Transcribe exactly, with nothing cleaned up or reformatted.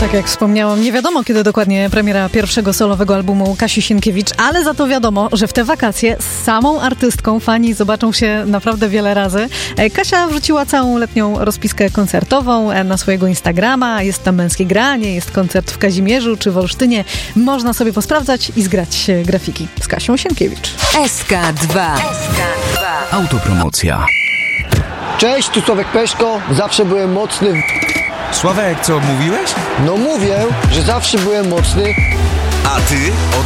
Tak jak wspomniałam, nie wiadomo kiedy dokładnie premiera pierwszego solowego albumu Kasi Sienkiewicz, ale za to wiadomo, że w te wakacje z samą artystką fani zobaczą się naprawdę wiele razy. Kasia wrzuciła całą letnią rozpiskę koncertową na swojego Instagrama. Jest tam męskie granie, jest koncert w Kazimierzu czy w Olsztynie. Można sobie posprawdzać i zgrać grafiki z Kasią Sienkiewicz. S K dwa. Autopromocja. Cześć, tu Sławek Peszko. Zawsze byłem mocny w... Sławek, co mówiłeś? No mówię, że zawsze byłem mocny. A ty? Od